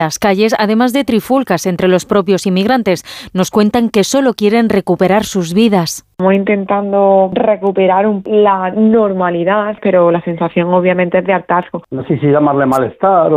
las calles, además de trifulcas entre los propios inmigrantes. Nos cuentan que solo quieren recuperar sus vidas. Estamos intentando recuperar la normalidad, pero la sensación obviamente es de hartazgo. No sé si llamarle malestar